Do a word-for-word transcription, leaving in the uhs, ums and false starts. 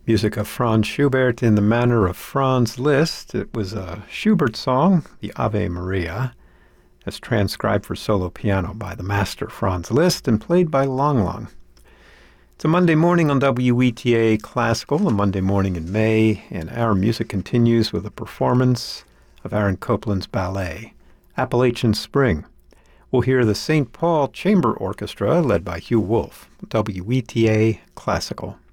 Music of Franz Schubert in the manner of Franz Liszt. It was a Schubert song, the Ave Maria, as transcribed for solo piano by the master Franz Liszt and played by Lang Lang. It's a Monday morning on W E T A Classical, a Monday morning in May, and our music continues with a performance of Aaron Copland's ballet, Appalachian Spring. We'll hear the Saint Paul Chamber Orchestra, led by Hugh Wolf, W E T A Classical.